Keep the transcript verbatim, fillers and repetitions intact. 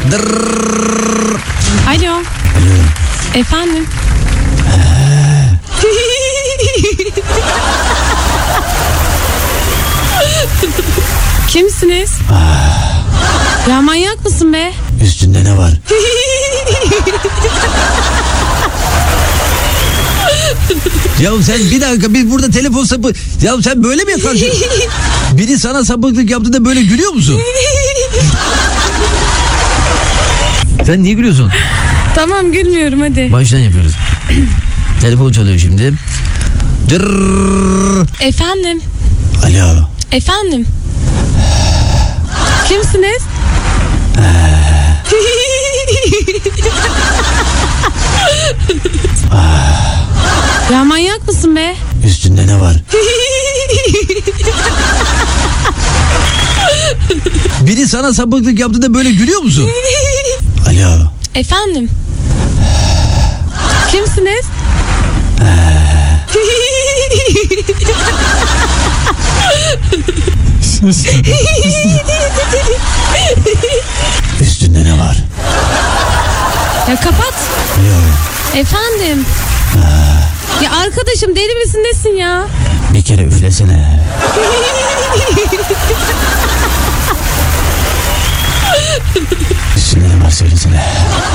Dırrrr. Alo. Alo. Efendim. Kimsiniz? Ya manyak mısın be? Üstünde ne var? Ya sen bir dakika, biz burada telefon sapı... Ya sen böyle mi yakarsın? Biri sana sapıklık yaptığında böyle gülüyor musun? Sen niye gülüyorsun? Tamam, gülmüyorum, hadi. Baştan yapıyoruz. Telefon çalıyor şimdi. Dırrrr. Efendim. Alo. Efendim. Kimsiniz? Ya manyak mısın be? Üstünde ne var? Biri sana sapıklık yaptığında böyle gülüyor musun? Alo. Efendim. Kimsiniz? Üstünde ne var? Ya kapat. Alo. Efendim. Ya arkadaşım, deli misin nesin ya? Bir kere üflesene. Üstünde ne var söylesene.